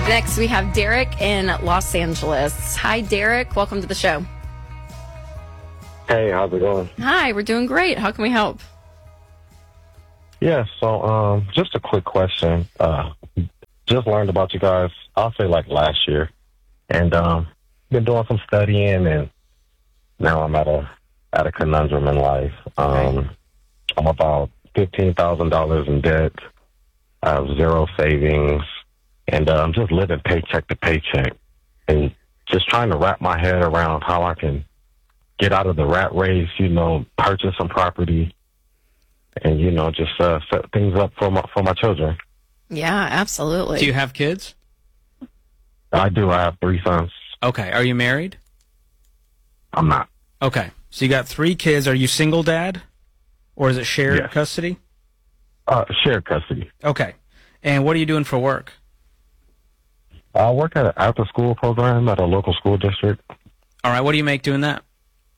Next, we have Derek in Los Angeles. Hi, Derek. Welcome to the show. Hey, how's it going? Hi, we're doing great. How can we help? Yeah, so just a quick question. Just learned about you guys, I'll say like last year. And been doing some studying, and now I'm at a conundrum in life. I'm about $15,000 in debt. I have zero savings, and I'm just living paycheck to paycheck, and just trying to wrap my head around how I can get out of the rat race, purchase some property, and, just set things up for my children. Yeah, absolutely. Do you have kids? I do. I have 3 sons. Okay. Are you married? I'm not. Okay. So you got 3 kids. Are you single dad? Or is it shared Yes. custody? Shared custody. Okay. And what are you doing for work? I work at an after-school program at a local school district. All right. What do you make doing that?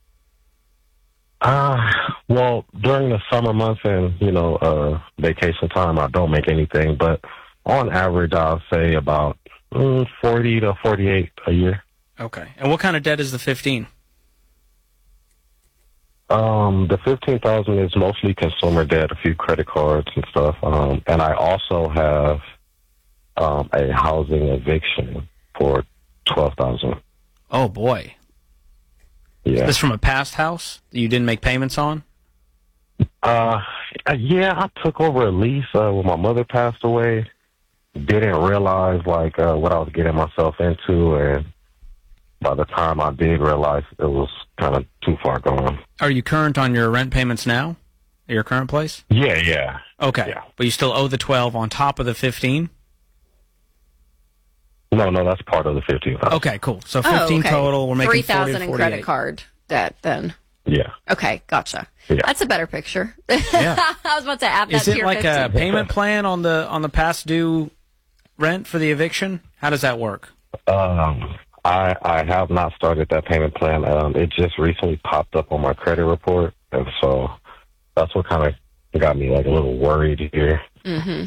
Well, during the summer months and, vacation time, I don't make anything. But on average, I'll say about 40 to 48 a year. Okay. And what kind of debt is the 15? The 15,000 is mostly consumer debt, a few credit cards and stuff. And I also have a housing eviction for 12,000. Oh, boy. Yeah. This from a past house that you didn't make payments on? Yeah, I took over a lease when my mother passed away. Didn't realize what I was getting myself into, and by the time I did realize, it was kind of too far gone. Are you current on your rent payments now at your current place? Yeah. Okay. Yeah. But you still owe the 12 on top of the 15? No, that's part of the 15,000. Okay, cool. So 15 total. We're making 3,000 in credit card debt then. Yeah. Okay, gotcha. Yeah. That's a better picture. Yeah. I was about to add that Is to it your like 15. a payment plan on the past due rent for the eviction? How does that work? I have not started that payment plan. It just recently popped up on my credit report, and so that's what kind of got me a little worried here. Mm-hmm.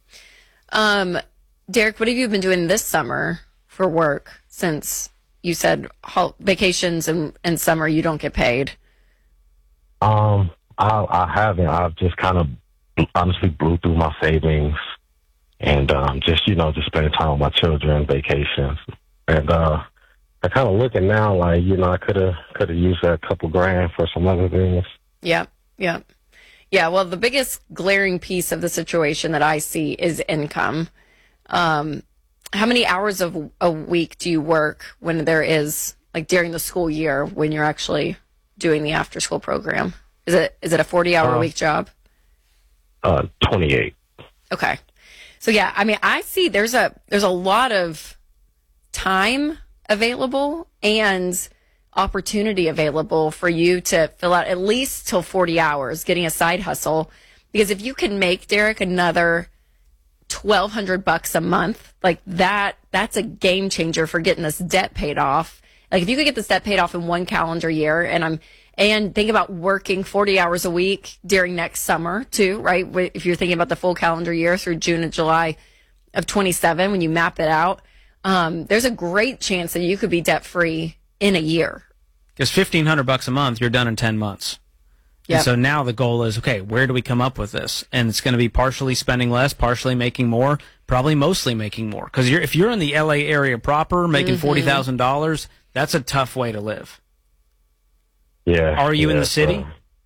Derek, what have you been doing this summer for work, since you said vacations and summer you don't get paid? I haven't. I've just kind of honestly blew through my savings, and just spending time with my children, vacations, and I kind of looking now I could have used a couple grand for some other things. Yep. Yeah. Well, the biggest glaring piece of the situation that I see is income. How many hours of a week do you work when there is, during the school year, when you're actually doing the after school program? Is it a 40-hour a week job? 28. Okay. So yeah, I see there's a lot of time available and opportunity available for you to fill out at least till 40 hours, getting a side hustle. Because if you can make, Derek, another $1,200 a month, that's a game changer for getting this debt paid off. If you could get this debt paid off in 1 calendar year, and think about working 40 hours a week during next summer too, right? If you're thinking about the full calendar year through June and July of 27, when you map it out, there's a great chance that you could be debt free in a year. Because $1,500 a month, you're done in 10 months. Yep. And so now the goal is, okay, where do we come up with this? And it's going to be partially spending less, partially making more, probably mostly making more. Because if you're in the LA area proper, making $40,000, that's a tough way to live. Yeah. Are you in the city?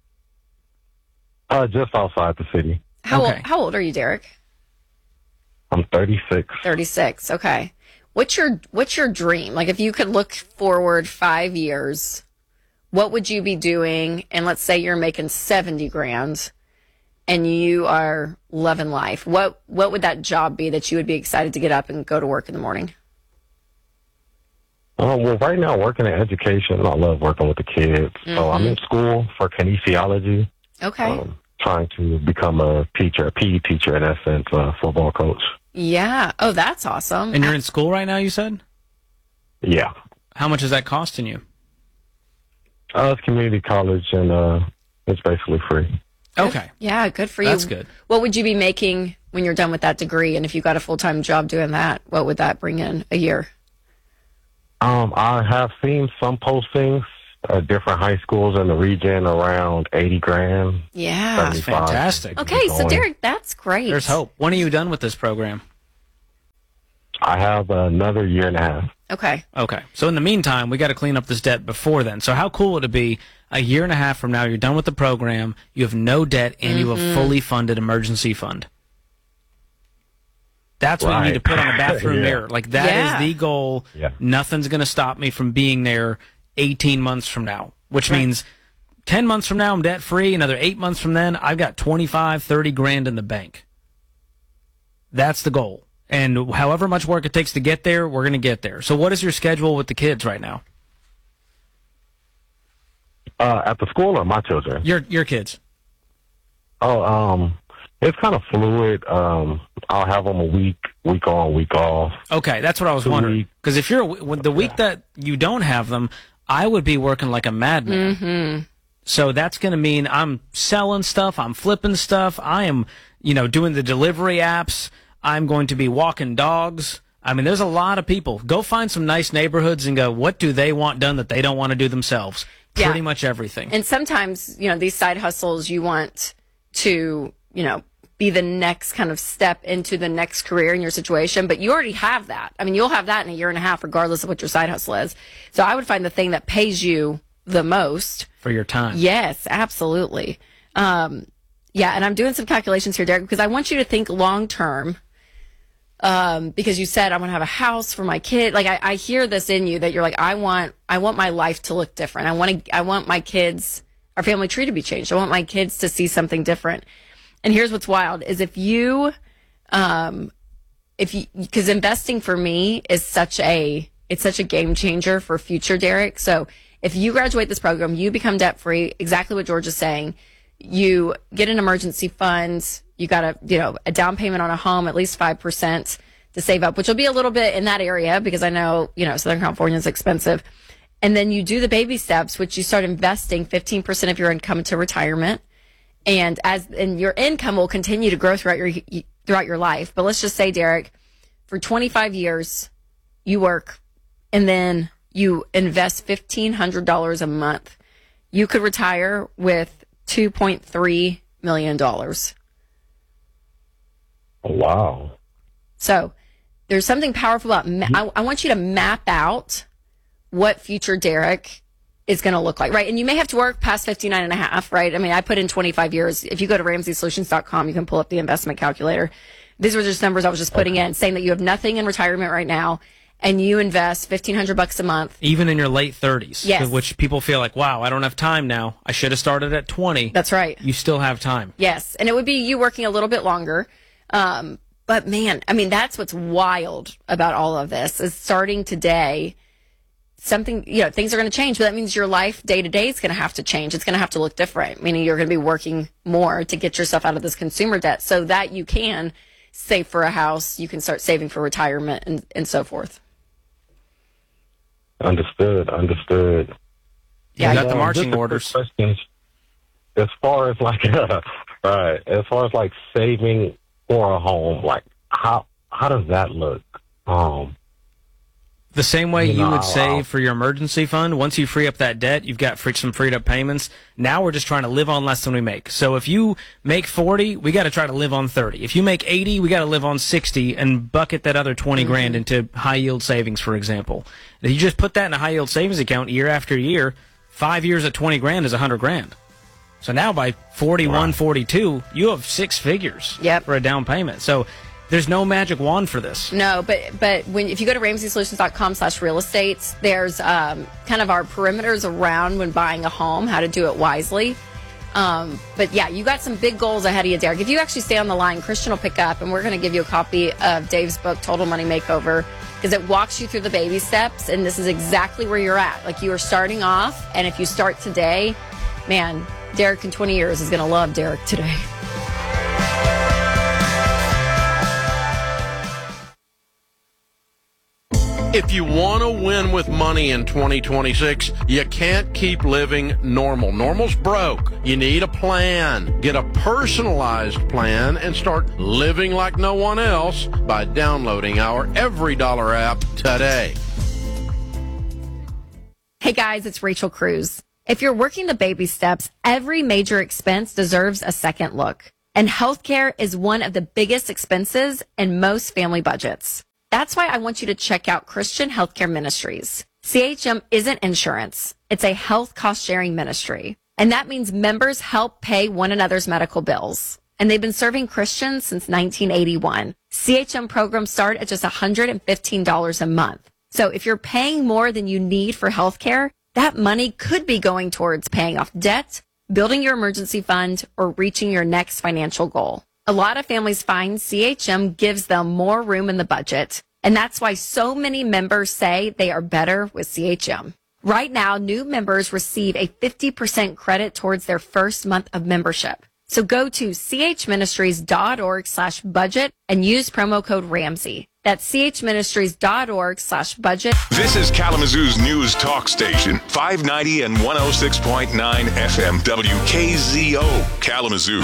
Just outside the city. How old are you, Derek? I'm 36. 36. Okay. What's your dream? If you could look forward 5 years, what would you be doing? And let's say you're making 70 grand and you are loving life. What would that job be that you would be excited to get up and go to work in the morning? Well, right now, working in education, I love working with the kids. So I'm in school for kinesiology. Okay. Trying to become a teacher, a PE teacher in essence, a football coach. Yeah. Oh, that's awesome. And you're in school right now, you said? Yeah. How much is that costing you? It's community college, and it's basically free. Okay. Yeah, good for you. That's good. What would you be making when you're done with that degree? And if you got a full-time job doing that, what would that bring in a year? I have seen some postings at different high schools in the region around 80 grand. Yeah. That's 75. fantastic. Okay, so Derek, that's great. There's hope. When are you done with this program? I have another year and a half. Okay. Okay. So in the meantime, we got to clean up this debt before then. So how cool would it be a year and a half from now, you're done with the program, you have no debt, and you have a fully funded emergency fund? That's what you need to put on the bathroom mirror. Like, that is the goal. Yeah. Nothing's going to stop me from being there 18 months from now, which means 10 months from now, I'm debt free. Another 8 months from then, I've got 25, 30 grand in the bank. That's the goal. And however much work it takes to get there, we're going to get there. So what is your schedule with the kids right now? At the school or my children? Your kids. Oh, it's kind of fluid. I'll have them a week on, week off. Okay, that's what I was wondering. Because if you're the week that you don't have them, I would be working like a madman. Mm-hmm. So that's going to mean I'm selling stuff, I'm flipping stuff, I am, doing the delivery apps, I'm going to be walking dogs. I mean, there's a lot of people. Go find some nice neighborhoods and go, what do they want done that they don't want to do themselves? Yeah. Pretty much everything. And sometimes, these side hustles, you want to, be the next kind of step into the next career in your situation, but you already have that. I mean, you'll have that in a year and a half, regardless of what your side hustle is. So I would find the thing that pays you the most. For your time. Yes, absolutely. And I'm doing some calculations here, Derek, because I want you to think long term. Because you said I want to have a house for my kid. Like I hear this in you that you're like, I want my life to look different. I want my kids, our family tree to be changed. I want my kids to see something different. And here's what's wild is because investing for me is such a game changer for future Derek. So if you graduate this program, you become debt free, exactly what George is saying. You get an emergency fund. You got a down payment on a home, at least 5% to save up, which will be a little bit in that area because I know, Southern California is expensive. And then you do the baby steps, which you start investing 15% of your income to retirement. And your income will continue to grow throughout your life. But let's just say, Derek, for 25 years, you work and then you invest $1,500 a month. You could retire with $2.3 million. Oh, wow. So there's something powerful about, I want you to map out what future Derek is going to look like, right? And you may have to work past 59 and a half, right? I mean, I put in 25 years. If you go to RamseySolutions.com, you can pull up the investment calculator. These were just numbers I was just putting in, saying that you have nothing in retirement right now, and you invest $1,500 a month. Even in your late 30s. Yes. Which people feel like, wow, I don't have time now. I should have started at 20. That's right. You still have time. Yes. And it would be you working a little bit longer. But man, I mean, that's what's wild about all of this is starting today. Things are going to change, but that means your life day to day is going to have to change. It's going to have to look different, meaning you're going to be working more to get yourself out of this consumer debt so that you can save for a house, you can start saving for retirement and so forth. Understood. You got the marching orders. Questions. As far as saving for a home, like how does that look? The same way you would save for your emergency fund. Once you free up that debt, you've got some freed up payments. Now we're just trying to live on less than we make. So if you make 40, we got to try to live on 30. If you make 80, we got to live on 60 and bucket that other 20 grand into high yield savings, for example. If you just put that in a high yield savings account year after year, 5 years at 20 grand is 100 grand. So now by 41, 42, you have six figures for a down payment. So there's no magic wand for this. No, but if you go to RamseySolutions.com/real estate, there's kind of our perimeters around when buying a home, how to do it wisely. But yeah, you got some big goals ahead of you, Derek. If you actually stay on the line, Christian will pick up, and we're going to give you a copy of Dave's book, Total Money Makeover, because it walks you through the baby steps, and this is exactly where you're at. Like, you are starting off, and if you start today, man, Derek in 20 years is going to love Derek today. If you want to win with money in 2026, you can't keep living normal. Normal's broke. You need a plan. Get a personalized plan and start living like no one else by downloading our Every Dollar app today. Hey guys, it's Rachel Cruz. If you're working the baby steps, every major expense deserves a second look. And healthcare is one of the biggest expenses in most family budgets. That's why I want you to check out Christian Healthcare Ministries. CHM isn't insurance. It's a health cost sharing ministry. And that means members help pay one another's medical bills. And they've been serving Christians since 1981. CHM programs start at just $115 a month. So if you're paying more than you need for healthcare, that money could be going towards paying off debt, building your emergency fund, or reaching your next financial goal. A lot of families find CHM gives them more room in the budget, and that's why so many members say they are better with CHM. Right now, new members receive a 50% credit towards their first month of membership. So go to chministries.org/budget and use promo code Ramsey. That's chministries.org/budget. This is Kalamazoo's news talk station, 590 and 106.9 FM WKZO, Kalamazoo.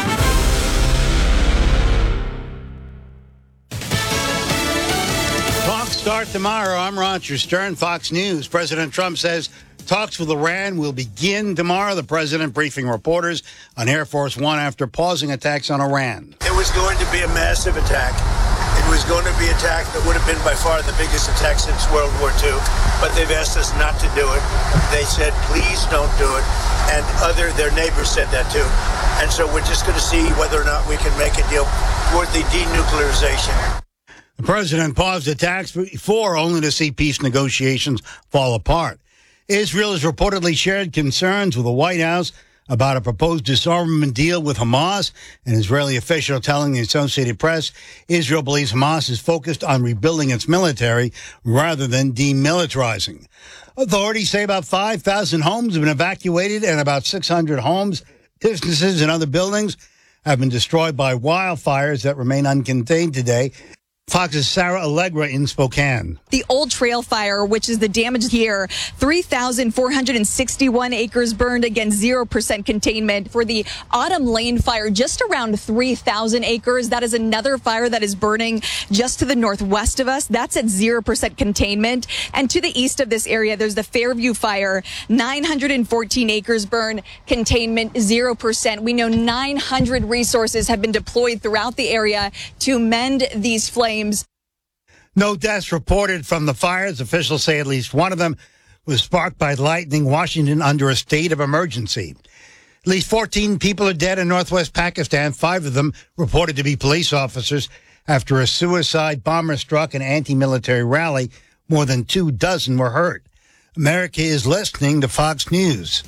Talks start tomorrow. I'm Roger Stern, Fox News. President Trump says talks with Iran will begin tomorrow. The president briefing reporters on Air Force One after pausing attacks on Iran. It was going to be a massive attack. It was going to be an attack that would have been by far the biggest attack since World War II, but they've asked us not to do it. They said, please don't do it, and their neighbors said that too. And so we're just going to see whether or not we can make a deal toward the denuclearization. The president paused attacks before, only to see peace negotiations fall apart. Israel has reportedly shared concerns with the White House about a proposed disarmament deal with Hamas. An Israeli official telling the Associated Press Israel believes Hamas is focused on rebuilding its military rather than demilitarizing. Authorities say about 5,000 homes have been evacuated and about 600 homes, businesses, and other buildings have been destroyed by wildfires that remain uncontained today. Fox's Sarah Allegra in Spokane. The Old Trail Fire, which is the damage here, 3,461 acres burned, again, 0% containment. For the Autumn Lane Fire, just around 3,000 acres. That is another fire that is burning just to the northwest of us. That's at 0% containment. And to the east of this area, there's the Fairview Fire, 914 acres burned, containment 0%. We know 900 resources have been deployed throughout the area to mend these flames. No deaths reported from the fires. Officials say at least one of them was sparked by lightning. Washington under a state of emergency. At least 14 people are dead in northwest Pakistan, 5 of them reported to be police officers after a suicide bomber struck an anti-military rally. More than 24 were hurt. America is listening to Fox News.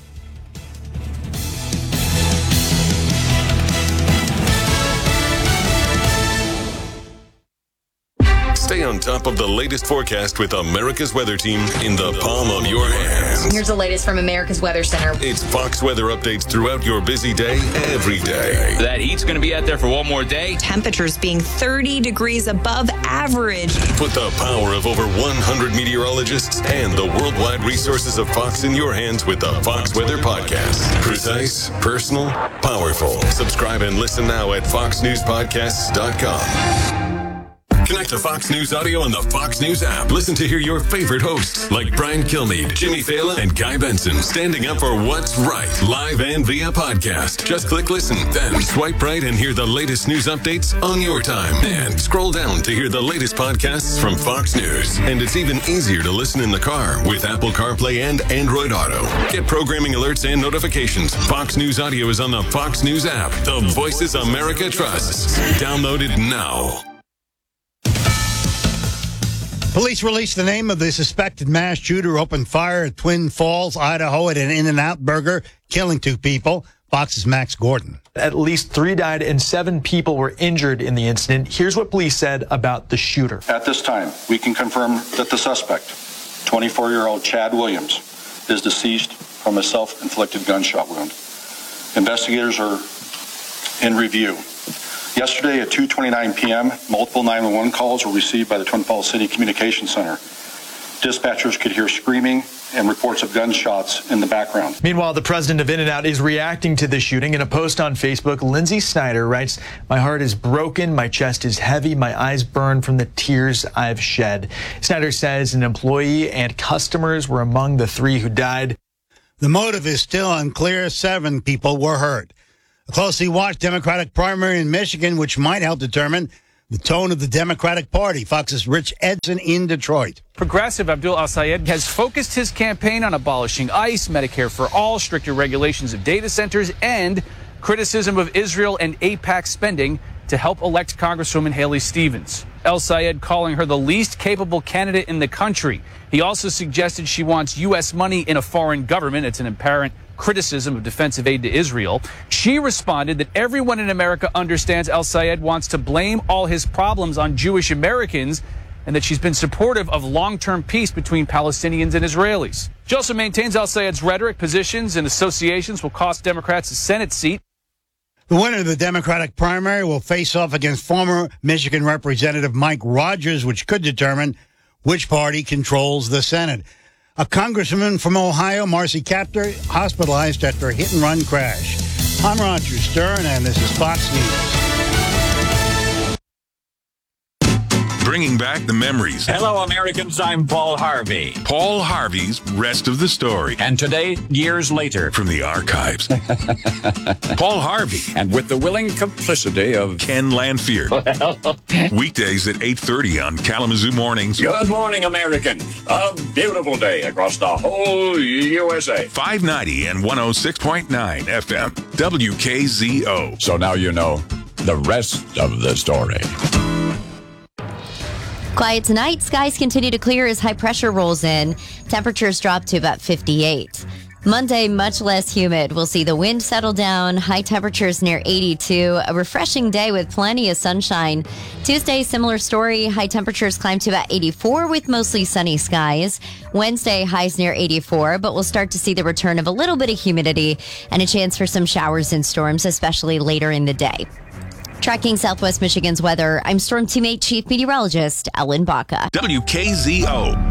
Stay on top of the latest forecast with America's Weather Team in the palm of your hands. Here's the latest from America's Weather Center. It's Fox weather updates throughout your busy day, every day. That heat's going to be out there for one more day. Temperatures being 30 degrees above average. Put the power of over 100 meteorologists and the worldwide resources of Fox in your hands with the Fox Weather Podcast. Precise, personal, powerful. Subscribe and listen now at foxnewspodcasts.com. Connect to Fox News Audio on the Fox News app. Listen to hear your favorite hosts like Brian Kilmeade, Jimmy Fallon, and Guy Benson standing up for what's right, live and via podcast. Just click listen, then swipe right and hear the latest news updates on your time. And scroll down to hear the latest podcasts from Fox News. And it's even easier to listen in the car with Apple CarPlay and Android Auto. Get programming alerts and notifications. Fox News Audio is on the Fox News app. The voices America trusts. Download it now. Police released the name of the suspected mass shooter who opened fire at Twin Falls, Idaho at an In-N-Out burger, killing 2 people. Fox's Max Gordon. At least 3 died and 7 people were injured in the incident. Here's what police said about the shooter. At this time, we can confirm that the suspect, 24-year-old Chad Williams, is deceased from a self-inflicted gunshot wound. Investigators are in review. Yesterday at 2:29 p.m., multiple 911 calls were received by the Twin Falls City Communications Center. Dispatchers could hear screaming and reports of gunshots in the background. Meanwhile, the president of In-N-Out is reacting to the shooting. In a post on Facebook, Lindsay Snyder writes, "My heart is broken, my chest is heavy, my eyes burn from the tears I've shed." Snyder says an employee and customers were among the 3 who died. The motive is still unclear. 7 people were hurt. A closely watched Democratic primary in Michigan, which might help determine the tone of the Democratic Party. Fox's Rich Edson in Detroit. Progressive Abdul Al-Sayed has focused his campaign on abolishing ICE, Medicare for All, stricter regulations of data centers, and criticism of Israel and AIPAC spending to help elect Congresswoman Haley Stevens. El-Sayed calling her the least capable candidate in the country. He also suggested she wants U.S. money in a foreign government. It's an apparent criticism of defensive aid to Israel. She responded that everyone in America understands El-Sayed wants to blame all his problems on Jewish Americans and that she's been supportive of long-term peace between Palestinians and Israelis. She also maintains El-Sayed's rhetoric, positions, and associations will cost Democrats a Senate seat. The winner of the Democratic primary will face off against former Michigan Representative Mike Rogers, which could determine which party controls the Senate. A congresswoman from Ohio, Marcy Kaptur, hospitalized after a hit-and-run crash. I'm Roger Stern, and this is Fox News. Bringing back the memories. Hello, Americans. I'm Paul Harvey. Paul Harvey's Rest of the Story. And today, years later. From the archives. Paul Harvey. And with the willing complicity of Ken Lanfear. Weekdays at 8:30 on Kalamazoo Mornings. Good morning, Americans. A beautiful day across the whole USA. 590 and 106.9 FM. WKZO. So now you know the rest of the story. Quiet tonight. Skies continue to clear as high pressure rolls in. Temperatures drop to about 58. Monday, much less humid. We'll see the wind settle down. High temperatures near 82. A refreshing day with plenty of sunshine. Tuesday, similar story. High temperatures climb to about 84 with mostly sunny skies. Wednesday, highs near 84, but we'll start to see the return of a little bit of humidity and a chance for some showers and storms, especially later in the day. Tracking Southwest Michigan's weather, I'm Storm Teammate Chief Meteorologist Ellen Baca. WKZO.